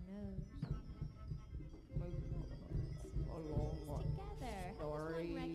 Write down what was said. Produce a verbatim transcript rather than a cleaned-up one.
nose. Maybe a long one Together. How does one story.